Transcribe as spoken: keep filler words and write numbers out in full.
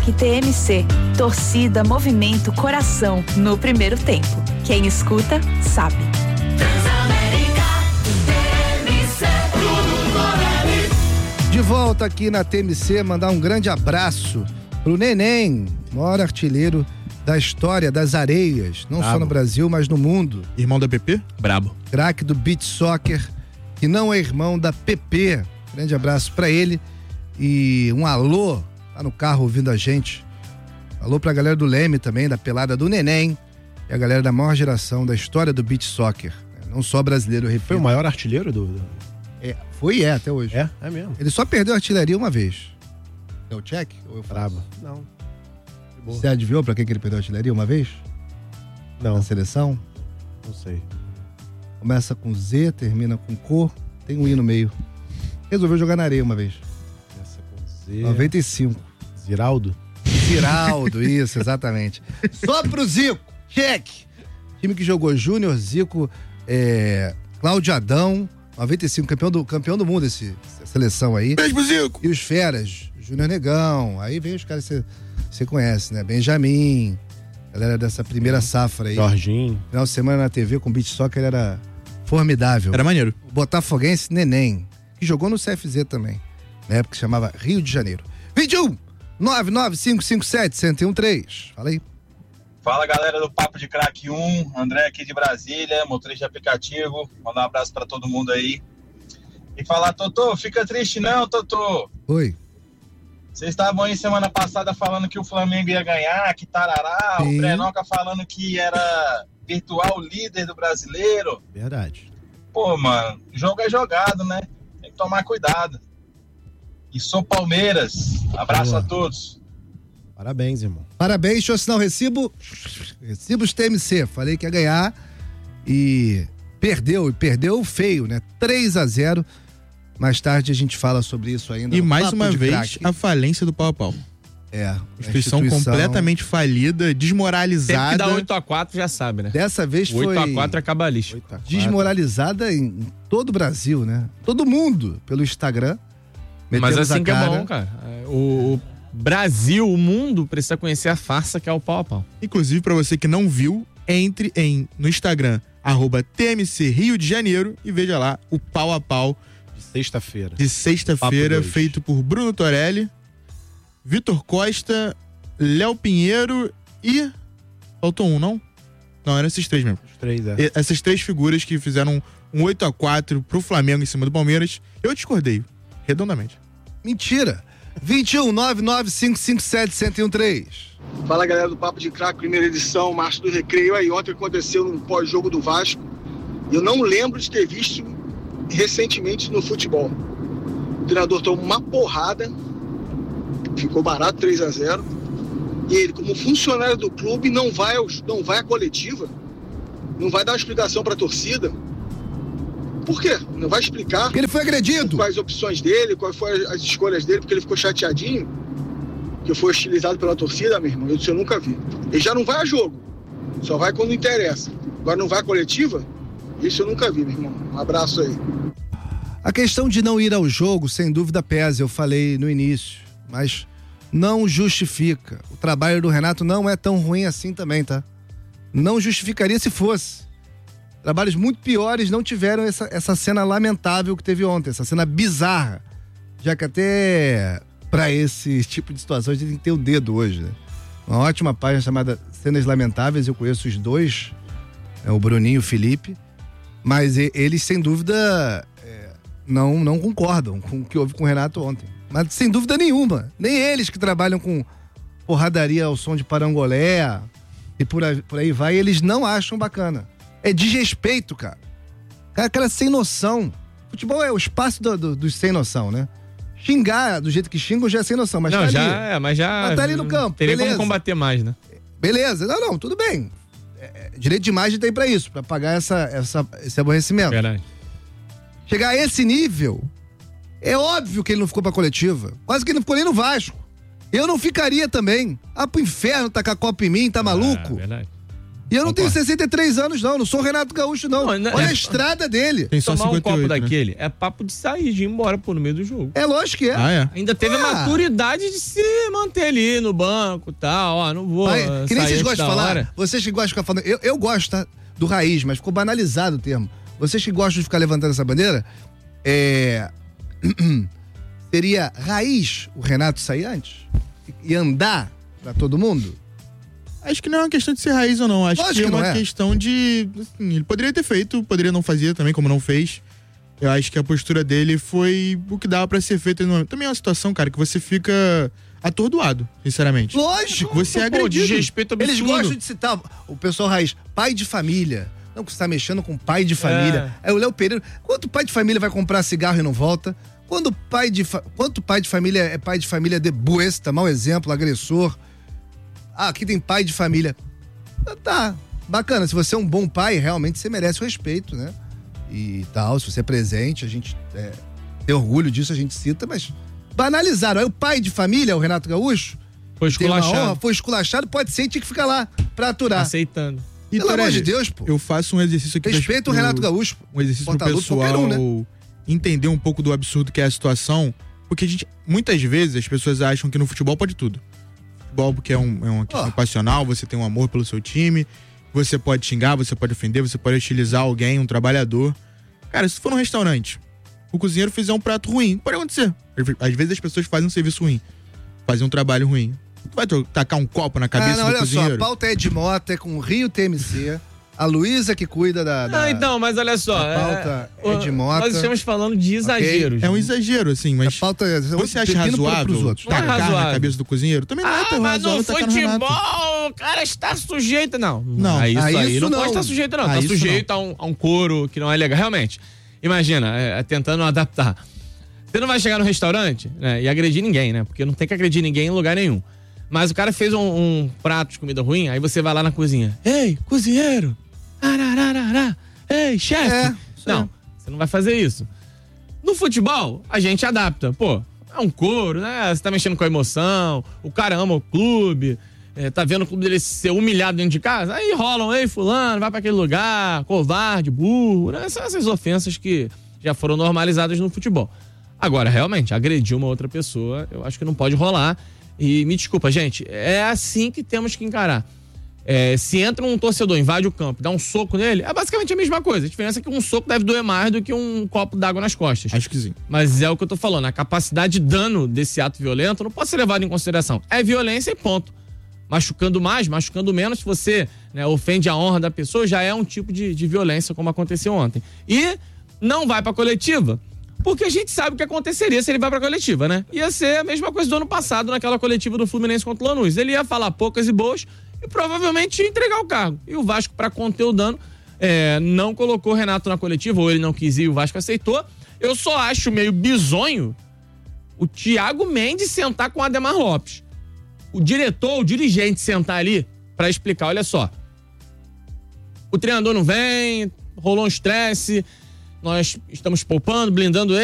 Que T M C, torcida, movimento, coração, no primeiro tempo. Quem escuta, sabe. De volta aqui na T M C, mandar um grande abraço pro Neném, maior artilheiro da história das areias, não Brabo. só no Brasil, mas no mundo. Irmão da P P? Brabo. Craque do beach soccer, que não é irmão da P P. Grande abraço pra ele e um alô, tá no carro ouvindo a gente. Alô pra galera do Leme também, da pelada do Neném, e a galera da maior geração da história do beach soccer. Não só brasileiro, eu repito. Foi o maior artilheiro do... do... É, foi e é até hoje. É? É mesmo. Ele só perdeu a artilharia uma vez. É o check? Ou eu Brabo. Não. Você adivinhou pra quem que ele perdeu a artilharia uma vez? Não. Na seleção? Não sei. Começa com Z, termina com Co, tem um I no meio. Resolveu jogar na areia uma vez. Começa com Z. noventa e cinco. Ziraldo? Ziraldo, isso, exatamente. Só pro Zico, check. Time que jogou Júnior, Zico, é, Cláudio Adão, noventa e cinco, campeão do, campeão do mundo esse, essa seleção aí. Beijo pro Zico. E os feras, Júnior Negão, aí vem os caras que você conhece, né? Benjamin, galera dessa primeira safra aí. Jorginho. Final de semana na T V com beach soccer era formidável. Era maneiro. O botafoguense Neném, que jogou no C F Z também, na época que chamava Rio de Janeiro. vinte e um, nove nove cinco cinco sete, um zero um três. Fala aí. Fala, galera do Papo de Craque um, André aqui de Brasília, motorista de aplicativo. Mandar um abraço pra todo mundo aí. E falar, Totô, fica triste não, Totô. Oi. Vocês estavam aí semana passada falando que o Flamengo ia ganhar, que tarará, Sim. o Brenoca falando que era virtual líder do brasileiro. Verdade. Pô, mano, jogo é jogado, né? Tem que tomar cuidado. E sou Palmeiras. Abraço Boa. a todos. Parabéns, irmão. Parabéns, deixa eu assinar o recibo. Recibos T M C. Falei que ia ganhar e perdeu, e perdeu feio, né? três a zero. Mais tarde a gente fala sobre isso ainda. E no mais Papo uma de vez, Craque. a falência do pau a pau. É. a Instituição, completamente falida, desmoralizada. Sempre que dá oito a quatro, já sabe, né? Dessa vez foi oito a quatro é cabalístico. oito a quatro. desmoralizada em todo o Brasil, né? Todo mundo, pelo Instagram. Mas metemos assim a que é cara. bom, cara. O, o Brasil, o mundo, precisa conhecer a farsa que é o pau a pau. Inclusive, pra você que não viu, entre em, no Instagram, arroba T M C Rio de Janeiro e veja lá o pau a pau De sexta-feira. de sexta-feira, Papo dois. feito por Bruno Torelli, Vitor Costa, Léo Pinheiro e... Faltou um, não? Não, eram esses três mesmo. Os três, é. E- essas três figuras que fizeram um oito a quatro pro Flamengo em cima do Palmeiras. Eu discordei, redondamente. Mentira. vinte e um, nove nove cinco cinco sete, um zero um três. Fala, galera do Papo de Craque, primeira edição, Março do Recreio. Aí ontem aconteceu no pós-jogo do Vasco. Eu não lembro de ter visto recentemente no futebol. O treinador tomou uma porrada, ficou barato, três a zero. E ele, como funcionário do clube, não vai, aos, não vai à coletiva, não vai dar uma explicação para a torcida. Por quê? Não vai explicar Porque ele foi agredido. quais opções dele, quais foram as escolhas dele, porque ele ficou chateadinho, que foi hostilizado pela torcida, meu irmão. Eu disse, eu nunca vi. Ele já não vai a jogo, só vai quando interessa. Agora não vai à coletiva? Isso eu nunca vi, meu irmão. Um abraço aí. A questão de não ir ao jogo, sem dúvida, pesa. Eu falei no início, mas não justifica. O trabalho do Renato não é tão ruim assim também, tá? Não justificaria se fosse. Trabalhos muito piores não tiveram essa, essa cena lamentável que teve ontem, essa cena bizarra. Já que até pra esse tipo de situação a gente tem que ter o dedo hoje, né? Uma ótima página chamada Cenas Lamentáveis, eu conheço os dois, é o Bruninho e o Felipe, mas e- eles, sem dúvida, é, não, não concordam com o que houve com o Renato ontem. Mas sem dúvida nenhuma, nem eles que trabalham com porradaria ao som de parangolé e por aí, por aí vai, eles não acham bacana. É desrespeito, cara. Cara, cara sem noção. Futebol é o espaço do, do, dos sem noção, né? Xingar do jeito que xingam já é sem noção, mas não, tá já ali. é, mas já. Mas tá ali no campo, Teria beleza. como combater mais, né? Beleza, não, não, tudo bem. É, é, direito de imagem tem pra isso, pra pagar essa, essa, esse aborrecimento. Verdade. Chegar a esse nível, é óbvio que ele não ficou pra coletiva. Quase que ele não ficou nem no Vasco. Eu não ficaria também. Ah, pro inferno tacar copo em mim, tá maluco? É verdade. E eu não Concordo. tenho sessenta e três anos, não. Não sou o Renato Gaúcho, não. Não, não- Olha é- a estrada dele. Tem só Tomar um cinquenta e copo oito, né? daquele é papo de sair, de ir embora pô, no meio do jogo. É lógico que é. Ah, é? Ainda teve a Ah. maturidade de se manter ali no banco e tal. Ó, não vou. Pai, que nem sair vocês antes gostam de da falar. hora. Vocês que gostam de ficar falando. Eu, eu gosto, tá? Do raiz, mas ficou banalizado o termo. Vocês que gostam de ficar levantando essa bandeira, é. Seria raiz o Renato sair antes? E andar pra todo mundo? Acho que não é uma questão de ser raiz ou não. Acho Lógico que é que não uma é. questão de. Assim, ele poderia ter feito, poderia não fazer também, como não fez. Eu acho que a postura dele foi o que dava pra ser feito no momento. Também é uma situação, cara, que você fica atordoado, sinceramente. Lógico! Você é Pô, agredido. desrespeito absurdo. Eles gostam de citar o pessoal raiz, pai de família. Não, que você tá mexendo com pai de família. É o Léo Pereira. Quanto pai de família vai comprar cigarro e não volta? Quando pai de fa... Quanto pai de família é pai de família de buesta, mau exemplo, agressor? Ah, aqui tem pai de família. Tá, bacana. Se você é um bom pai, realmente você merece o respeito, né? E tal, se você é presente, a gente é, tem orgulho disso, a gente cita, mas banalizaram. Aí o pai de família, o Renato Gaúcho, Foi tem uma honra, esculachado. foi esculachado, pode ser, tinha que ficar lá pra aturar. Aceitando. E, Pelo amor Torelli, de Deus, pô. Eu faço um exercício aqui. Respeita o pro- Renato Gaúcho, pô. Um exercício pro Fortaleza, pessoal qualquer um, né? entender um pouco do absurdo que é a situação. Porque a gente, muitas vezes as pessoas acham que no futebol pode tudo. Futebol porque é, um, é uma questão Oh. passional, você tem um amor pelo seu time, você pode xingar, você pode ofender, você pode utilizar alguém, um trabalhador. Cara, se for num restaurante, o cozinheiro fizer um prato ruim, pode acontecer. Às vezes as pessoas fazem um serviço ruim, fazem um trabalho ruim. Tu vai tacar um copo na cabeça Ah, não, do olha cozinheiro? só, a pauta é de Mota, é com o Rio T M C, a Luísa que cuida da... da... Não, então, mas olha só. a pauta é, é de Mota. Nós estamos falando de exageros. É um exagero, assim, A mas pauta é... você acha pepino pro- razoável pros outros. Não é tacar na razoável. cabeça do cozinheiro? Também não é Ah, tão mas no razoável tacar no Renato. futebol, o cara está sujeito. Não, Não, a isso a aí isso não, não. pode estar sujeito, não. A Tá isso sujeito a um, a um couro que não é legal. Realmente, imagina, é, tentando adaptar. Você não vai chegar no restaurante, né, e agredir ninguém, né? Porque não tem que agredir ninguém em lugar nenhum. Mas o cara fez um, um prato de comida ruim, aí você vai lá na cozinha. Ei, cozinheiro! Arararará! Ei, chefe! É, isso não, é. você não vai fazer isso. No futebol, a gente adapta. Pô, é um couro, né? Você tá mexendo com a emoção, o cara ama o clube, é, tá vendo o clube dele ser humilhado dentro de casa, aí rolam, ei, fulano, vai pra aquele lugar, covarde, burro, né? São essas ofensas que já foram normalizadas no futebol. Agora, realmente, agredir uma outra pessoa, eu acho que não pode rolar. E me desculpa, gente, é assim que temos que encarar. É, se entra um torcedor, invade o campo, dá um soco nele, é basicamente a mesma coisa. A diferença é que um soco deve doer mais do que um copo d'água nas costas. Acho que sim. Mas é o que eu tô falando, a capacidade de dano desse ato violento não pode ser levado em consideração. É violência e ponto. Machucando mais, machucando menos, se você, né, ofende a honra da pessoa, já é um tipo de, de violência, como aconteceu ontem. E não vai pra coletiva, porque a gente sabe o que aconteceria se ele vai pra coletiva, né? Ia ser a mesma coisa do ano passado, naquela coletiva do Fluminense contra o Lanús. Ele ia falar poucas e boas e provavelmente ia entregar o cargo. E o Vasco, pra conter o dano, é, não colocou o Renato na coletiva, ou ele não quis ir, o Vasco aceitou. Eu só acho meio bizonho o Thiago Mendes sentar com o Ademar Lopes. O diretor, o dirigente sentar ali pra explicar, olha só, o treinador não vem, rolou um estresse, nós estamos poupando, blindando ele.